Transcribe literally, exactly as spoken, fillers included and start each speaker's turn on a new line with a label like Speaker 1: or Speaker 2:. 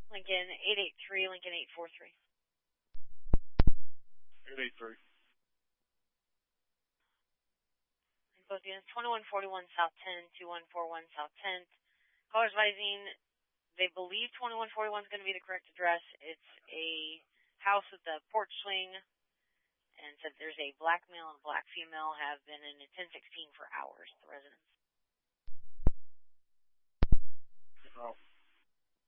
Speaker 1: Lincoln eight eight three, Lincoln eight four three.
Speaker 2: eight eight three.
Speaker 1: Both units, twenty-one forty-one South tenth, twenty-one forty-one South tenth. Callers advising they believe twenty-one forty-one is going to be the correct address. It's a house with a porch swing, and said there's a black male and a black female have been in a ten sixteen for hours, the residents.
Speaker 2: Oh.